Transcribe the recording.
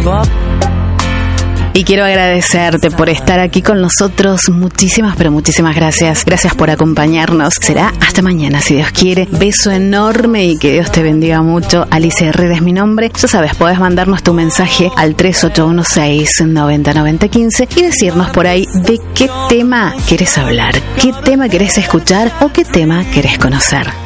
Y quiero agradecerte por estar aquí con nosotros. Muchísimas, pero muchísimas gracias. Gracias por acompañarnos. Será hasta mañana, si Dios quiere. Beso enorme y que Dios te bendiga mucho. Alicia Herrera es mi nombre. Ya sabes, podés mandarnos tu mensaje al 3816-909015 y decirnos por ahí de qué tema querés hablar, qué tema querés escuchar o qué tema querés conocer.